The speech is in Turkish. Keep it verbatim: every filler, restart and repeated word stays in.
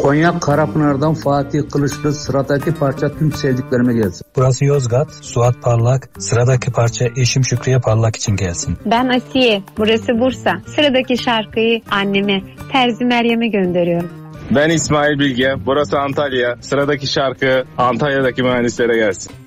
Konya Karapınar'dan Fatih Kılıçlı, sıradaki parça tüm sevdiklerime gelsin. Burası Yozgat, Suat Parlak, sıradaki parça eşim Şükriye Parlak için gelsin. Ben Asiye, burası Bursa, sıradaki şarkıyı anneme, Terzi Meryem'e gönderiyorum. Ben İsmail Bilge, burası Antalya, sıradaki şarkı Antalya'daki mühendislere gelsin.